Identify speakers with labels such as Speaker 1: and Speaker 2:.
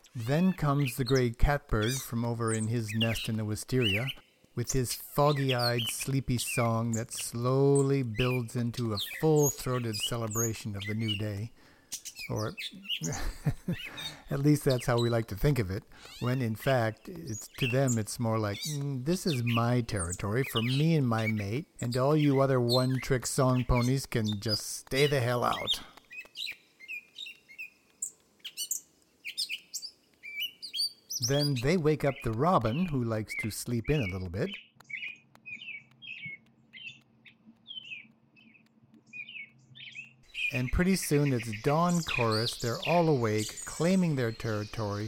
Speaker 1: Then comes the gray catbird from over in his nest in the wisteria, with his foggy-eyed, sleepy song that slowly builds into a full-throated celebration of the new day. Or at least that's how we like to think of it, when in fact, to them it's more like, this is my territory for me and my mate, and all you other one-trick song ponies can just stay the hell out. Then they wake up the robin, who likes to sleep in a little bit. And pretty soon it's dawn chorus. They're all awake, claiming their territory,